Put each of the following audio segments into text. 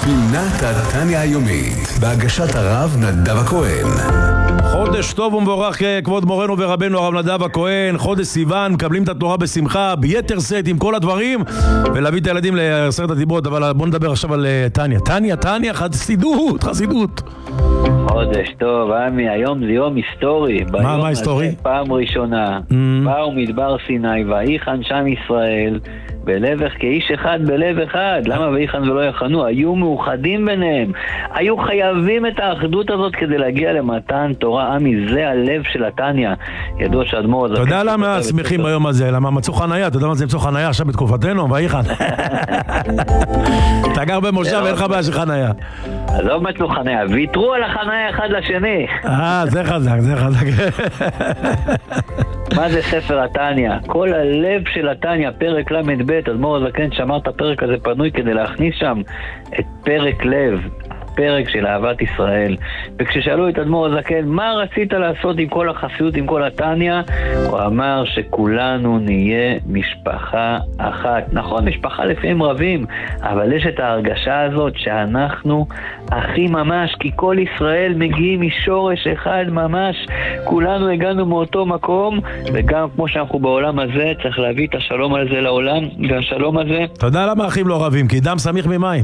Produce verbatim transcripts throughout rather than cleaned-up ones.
פינת התניה היומית, בהגשת הרב נדב הכהן. חודש טוב ומבורך כבוד מורנו ורבנו הרב נדב הכהן. חודש סיוון, מקבלים את התורה בשמחה ביתר שאת עם כל הדברים, ולהביא את הילדים לעשרת הדיברות. אבל בוא נדבר עכשיו על תניה. תניה, תניה, חסידות, חסידות. חודש טוב, עמי, היום זה יום היסטורי. מה, מה היסטורי? פעם ראשונה, mm. באו מדבר סיני, ויחן שם ישראל, בלב כאיש אחד בלב אחד. למה ויחן ולא יחנו? היו מאוחדים ביניהם, היו חייבים את האחדות הזאת כדי להגיע למתן תורה. עמי, זה הלב של התניה. ידוע שאדמו"ר הזה... אתה יודע למה שמחים ביום הזה? למה מצאו חניה? אתה יודע מה זה מצאו חניה עכשיו בתקופתנו? ויחן. אתה גר במושב, אין לך בעיה של חניה. אז לא מצאו חניה, ויתרו על החניה אחד לשני. אה, זה חזק, זה חזק. מה זה ספר התניה? כל הלב של התניה, פרק למד ב', אדמו"ר הזקן שמר את הפרק הזה פנוי כדי להכניס שם את פרק לב, פרק של אהבת ישראל. וכששאלו את אדמו"ר הזקן, מה רצית לעשות עם כל החסידות, עם כל התניה? הוא אמר שכולנו נהיה משפחה אחת. נכון, משפחה לפעמים רבים, אבל יש את ההרגשה הזאת שאנחנו אחים ממש, כי כל ישראל מגיעים משורש אחד ממש. כולנו הגענו מאותו מקום, וגם כמו שאנחנו בעולם הזה, צריך להביא את השלום הזה לעולם, והשלום הזה... אתה יודע למה אחים לא רבים? כי דם סמיך ממים.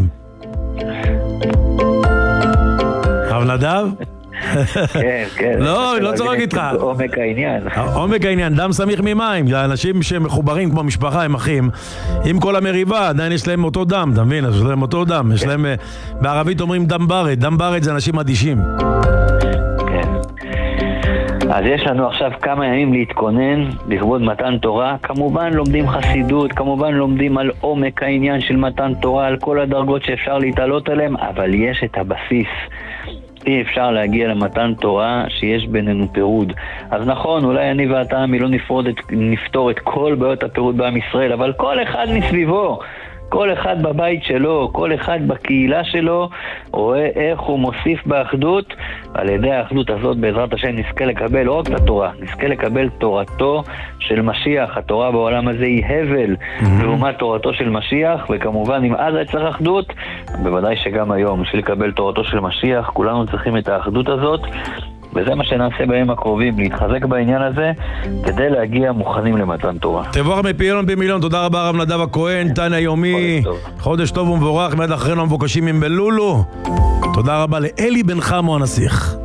הרב נדב? כן, כן. לא, לא צריך להגיד לך. עומק העניין. עומק העניין, דם סמיך ממים. האנשים שמחוברים כמו משפחה, הם אחים. עם כל המריבה, עדיין יש להם אותו דם, אתה מבין? יש להם אותו דם. יש להם, בערבית אומרים דם ברד. דם ברד זה אנשים אדישים. כן. אז יש לנו עכשיו כמה ימים להתכונן לכבוד מתן תורה. כמובן לומדים חסידות, כמובן לומדים על עומק העניין של מתן תורה, על כל הדרגות שאפשר להתעלות עליהם, אבל יש את הבסיס. אי אפשר להגיע למתן תורה שיש בינינו פירוד. אז נכון, אולי אני ואתה עמי לא נפרוד את, נפתור את כל בעיות הפירוד בעם ישראל, אבל כל אחד מסביבו, כל אחד בבית שלו, כל אחד בקהילה שלו, רואה איך הוא מוסיף באחדות. על ידי האחדות הזאת בעזרת השם נזכה לקבל לא רק את התורה, נזכה לקבל תורתו של משיח. התורה בעולם הזה היא הבל mm-hmm. לעומת תורתו של משיח, וכמובן אם אז היה צריך אחדות, בוודאי שגם היום בשביל לקבל תורתו של משיח כולנו צריכים את האחדות הזאת, וזה מה שנעשה בימים הקרובים, להתחזק בעניין הזה כדי להגיע מוכנים למתן תורה. תבורך מפיילון במיליון. תודה רבה הרב נדב הכהן, תניה יומי. חודש טוב, חודש טוב ומבורך. מיד אחרינו המבוקשים עם בלולו. תודה רבה לאלי בן חמו הנסיך.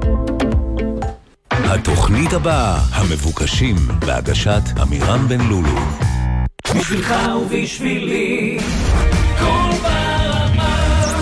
התוכנית הבאה, המבוקשים, בהגשת אמירם בן לולו. בשבילך ובשבילי כל ברמה.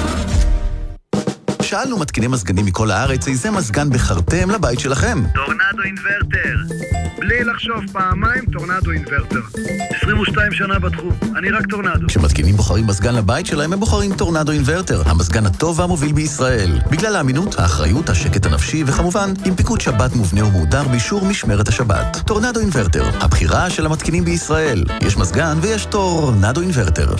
שאלנו מתקיני מזגנים מכל הארץ איזה מזגן בחרתם לבית שלכם. טורנדו אינברטר. בלי לחשוב פעמיים, טורנדו אינברטר. עשרים ושתיים שנה בתחום, אני רק טורנדו. כשמתקינים בוחרים מזגן לבית שלהם, הם בוחרים טורנדו אינברטר, המזגן הטוב והמוביל בישראל. בגלל האמינות, האחריות, השקט הנפשי, וכמובן, עם פיקוד שבת מובנה ומהודר באישור משמרת השבת. טורנדו אינברטר, הבחירה של המתקינים בישראל. יש מזגן ויש טורנדו אינברטר.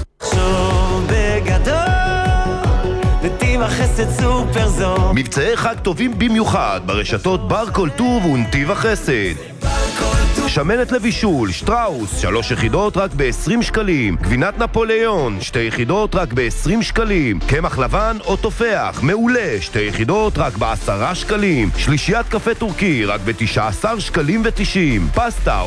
החסד סופר זול. מבצעי חג טובים במיוחד ברשתות בר כל טוב ונתיב החסד. שמנת לבישול, שטראוס, שלוש יחידות רק ב-עשרים שקלים. גבינת נפוליאון, שתי יחידות רק ב-עשרים שקלים. קמח לבן או תופח, מעולה, שתי יחידות רק ב-עשרה שקלים. שלישיית קפה טורקי רק ב-תשעה עשר שקלים ו-תשעים. פסטה